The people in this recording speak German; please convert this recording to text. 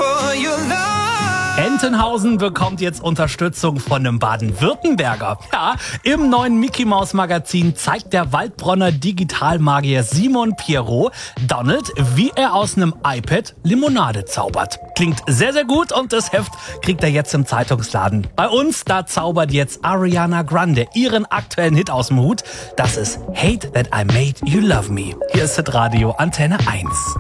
for your love. Entenhausen bekommt jetzt Unterstützung von einem Baden-Württemberger. Ja, im neuen Mickey-Maus-Magazin zeigt der Waldbronner Digitalmagier Simon Pierrot Donald, wie er aus einem iPad Limonade zaubert. Klingt sehr, sehr gut und das Heft kriegt er jetzt im Zeitungsladen. Bei uns, da zaubert jetzt Ariana Grande ihren aktuellen Hit aus dem Hut. Das ist Hate That I Made You Love Me. Hier ist Hitradio Antenne 1.